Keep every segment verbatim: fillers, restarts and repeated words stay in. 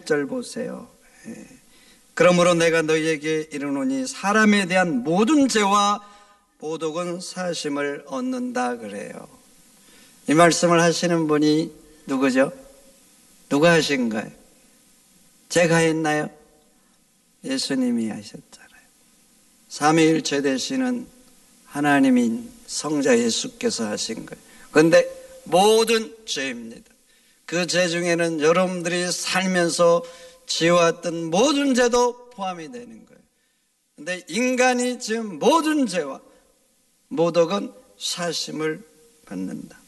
절 보세요. 그러므로 내가 너희에게 이르노니 사람에 대한 모든 죄와 모독은 사심을 얻는다 그래요. 이 말씀을 하시는 분이 누구죠? 누가 하신 거예요? 제가 했나요? 예수님이 하셨잖아요. 삼위일체 되시는 하나님인 성자 예수께서 하신 거예요. 그런데 모든 죄입니다. 그 죄 중에는 여러분들이 살면서 지어왔던 모든 죄도 포함이 되는 거예요. 그런데 인간이 지은 모든 죄와 모독은 사심을 받는다.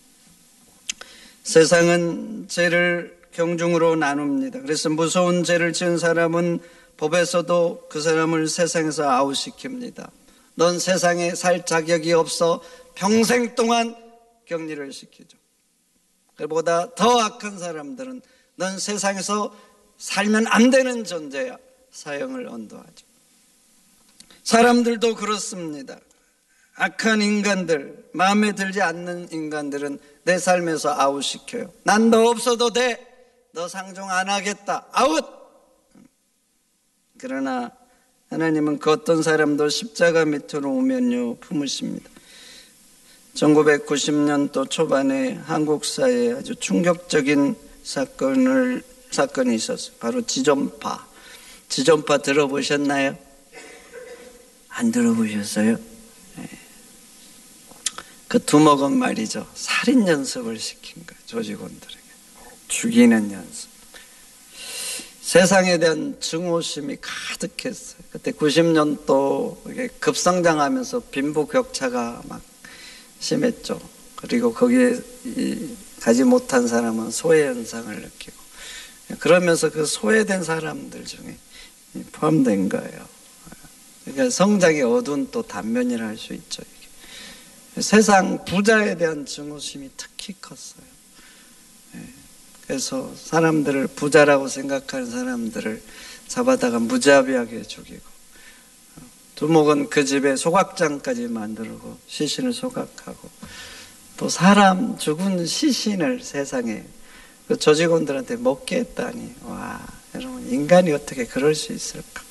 세상은 죄를 경중으로 나눕니다. 그래서 무서운 죄를 지은 사람은 법에서도 그 사람을 세상에서 아웃시킵니다. 넌 세상에 살 자격이 없어 평생 동안 격리를 시키죠. 그보다 더 악한 사람들은 넌 세상에서 살면 안 되는 존재야. 사형을 언도하죠. 사람들도 그렇습니다. 악한 인간들, 마음에 들지 않는 인간들은 내 삶에서 아웃시켜요. 난 너 없어도 돼. 너 상종 안 하겠다. 아웃! 그러나 하나님은 그 어떤 사람도 십자가 밑으로 오면요 품으십니다. 천구백구십 년도 초반에 한국사에 아주 충격적인 사건을, 사건이 있었어요. 바로 지존파. 지존파 들어보셨나요? 안 들어보셨어요? 네. 그 두목은 말이죠. 살인 연습을 시킨 거예요. 조직원들에게. 죽이는 연습. 세상에 대한 증오심이 가득했어요. 그때 구십 년도 급성장하면서 빈부격차가 막 심했죠. 그리고 거기에 가지 못한 사람은 소외 현상을 느끼고 그러면서 그 소외된 사람들 중에 포함된 거예요. 그러니까 성장의 어두운 또 단면이라 할 수 있죠. 이게. 세상 부자에 대한 증오심이 특히 컸어요. 그래서 사람들을 부자라고 생각하는 사람들을 잡아다가 무자비하게 죽이고 두목은 그 집에 소각장까지 만들고 시신을 소각하고 또 사람 죽은 시신을 세상에 그 조직원들한테 먹게 했다니. 와, 여러분 인간이 어떻게 그럴 수 있을까?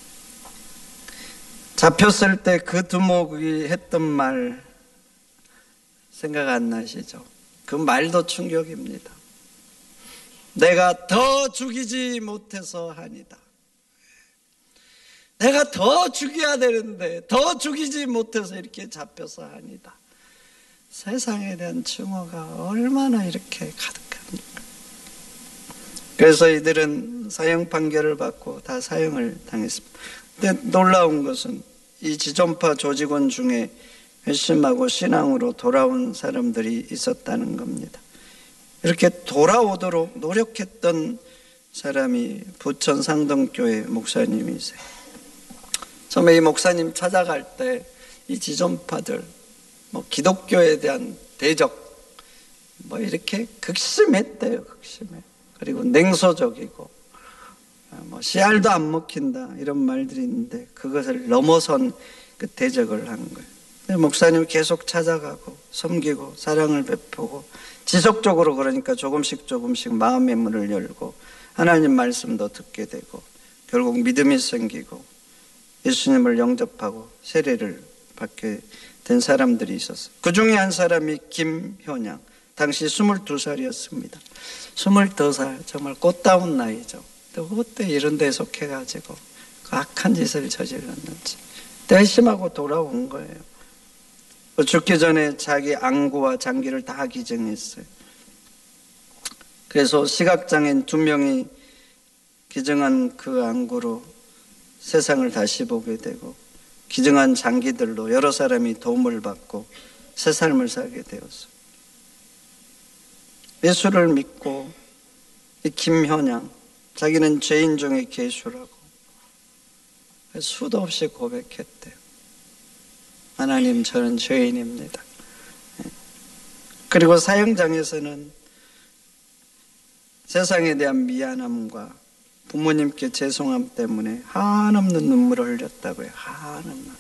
잡혔을 때 그 두목이 했던 말 생각 안 나시죠? 그 말도 충격입니다. 내가 더 죽이지 못해서 하니다. 내가 더 죽여야 되는데 더 죽이지 못해서 이렇게 잡혀서 하니다. 세상에 대한 증오가 얼마나 이렇게 가득합니까? 그래서 이들은 사형 판결을 받고 다 사형을 당했습니다. 근데 놀라운 것은 이 지존파 조직원 중에 회심하고 신앙으로 돌아온 사람들이 있었다는 겁니다. 이렇게 돌아오도록 노력했던 사람이 부천 상동교회 목사님이세요. 처음에 이 목사님 찾아갈 때 이 지존파들 뭐 기독교에 대한 대적 뭐 이렇게 극심했대요. 극심해. 그리고 냉소적이고 뭐 씨알도 안 먹힌다 이런 말들이 있는데 그것을 넘어선 그 대적을 한 거예요. 목사님 계속 찾아가고 섬기고 사랑을 베푸고 지속적으로 그러니까 조금씩 조금씩 마음의 문을 열고 하나님 말씀도 듣게 되고 결국 믿음이 생기고 예수님을 영접하고 세례를 받게 된 사람들이 있었어요. 그 중에 한 사람이 김효냥, 당시 스물두 살이었습니다. 스물두 살, 정말 꽃다운 나이죠. 그때 이런 데 속해가지고 그 악한 짓을 저질렀는지 회심하고 돌아온 거예요. 죽기 전에 자기 안구와 장기를 다 기증했어요. 그래서 시각장애인 두 명이 기증한 그 안구로 세상을 다시 보게 되고 기증한 장기들로 여러 사람이 도움을 받고 새 삶을 살게 되었어요. 예수를 믿고 이 김효냥, 자기는 죄인 중에 괴수라고 수도 없이 고백했대요. 하나님, 저는 죄인입니다. 그리고 사형장에서는 세상에 대한 미안함과 부모님께 죄송함 때문에 한없는 눈물을 흘렸다고요. 한없는.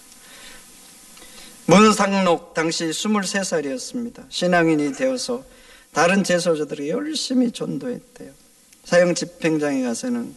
문상록 당시 스물세 살이었습니다. 신앙인이 되어서 다른 재소자들이 열심히 전도했대요. 사형 집행장에 가서는